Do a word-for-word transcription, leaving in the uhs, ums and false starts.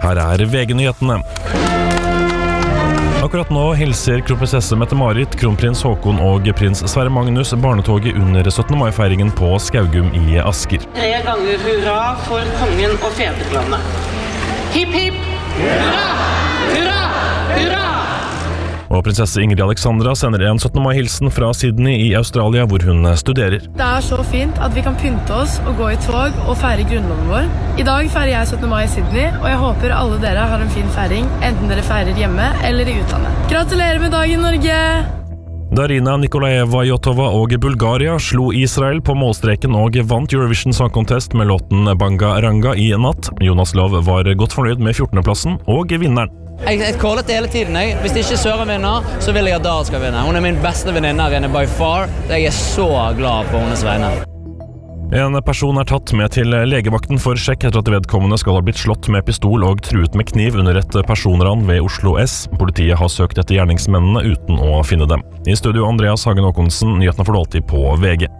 Her er V G-nyhetene. Akkurat nå hilser kronprinsesse Mette-Marit, kronprins Håkon og prins Sverre Magnus barnetoget under syttende mai-feiringen på Skaugum i Asker. Tre ganger hurra for kongen og fedrelandet. Hipp, hipp! Hurra! Hurra! Hurra! Og prinsesse Ingrid Alexandra sender en syttende mai-hilsen fra Sydney i Australia, hvor hun studerer. Det er så fint at vi kan pynte oss og gå i tog og feire grunnloven vår. I dag feirer jeg syttende mai i Sydney, og jeg håper alle dere har en fin feiring, enten dere feirer hjemme eller i utlandet. Gratulerer med dagen, Norge! Darina Nikolaeva-Jotova og Bulgaria slo Israel på målstreken og vant Eurovision Song Contest med låten Banga Ranga i natt. Jonas Lov var godt fornøyd med fjortende plassen og vinneren. Jeg, jeg callet det hele tiden. Jeg. Hvis ikke Søren vinner, så vil jeg at Dahl skal vinne. Hun er min beste venninne her inne by far. Jeg er så glad på hennes vegne. En person er tatt med til legevakten for sjekk etter at vedkommende skal ha blitt slått med pistol og truet med kniv under et personran ved Oslo S. Politiet har søkt etter gjerningsmennene uten å finne dem. I studio Andreas Hagen Håkonsen, nyhetene får du alltid på V G.